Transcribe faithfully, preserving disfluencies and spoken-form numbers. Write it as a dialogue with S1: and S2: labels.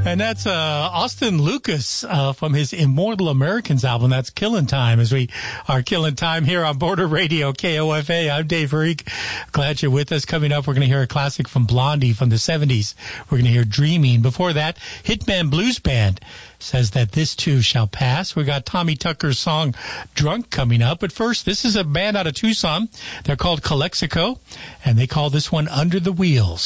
S1: And that's uh, Austin Lucas uh, from his Immortal Americans album. That's Killing Time, as we are killing time here on Border Radio, K O F A. I'm Dave Reek. Glad you're with us. Coming up, we're going to hear a classic from Blondie from the seventies. We're going to hear Dreaming. Before that, Hitman Blues Band says that this too shall pass. We got Tommy Tucker's song Drunk coming up. But first, this is a band out of Tucson. They're called Calexico, and they call this one Under the Wheels.